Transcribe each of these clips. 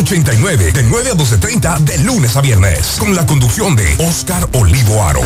89, de 9 a 12:30 de lunes a viernes, con la conducción de Oscar Olivo Aro.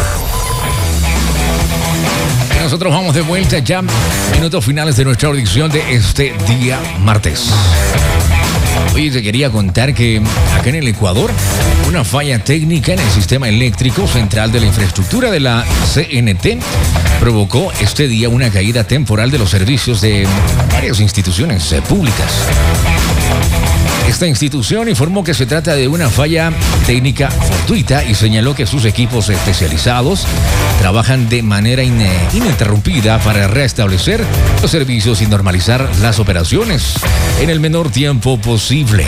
Nosotros vamos de vuelta ya, minutos finales de nuestra audición de este día martes. Oye, te quería contar que acá en el Ecuador, una falla técnica en el sistema eléctrico central de la infraestructura de la CNT provocó este día una caída temporal de los servicios de varias instituciones públicas. Esta institución informó que se trata de una falla técnica fortuita y señaló que sus equipos especializados trabajan de manera ininterrumpida para restablecer los servicios y normalizar las operaciones en el menor tiempo posible.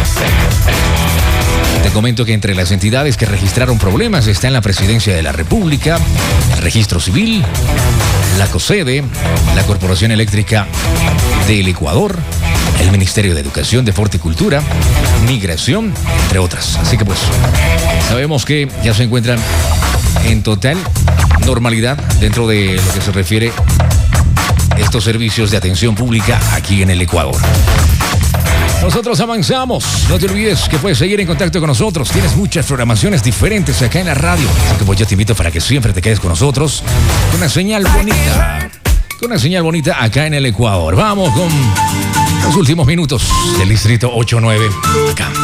Te comento que entre las entidades que registraron problemas están la Presidencia de la República, el Registro Civil, la COSEDE, la Corporación Eléctrica del Ecuador, el Ministerio de Educación, Deporte y Cultura, Migración, entre otras. Así que pues, sabemos que ya se encuentran en total normalidad dentro de lo que se refiere a estos servicios de atención pública aquí en el Ecuador. Nosotros avanzamos. No te olvides que puedes seguir en contacto con nosotros. Tienes muchas programaciones diferentes acá en la radio. Así que pues yo te invito para que siempre te quedes con nosotros. Con una señal bonita. Con una señal bonita acá en el Ecuador. Vamos con los últimos minutos del Distrito 89 acá.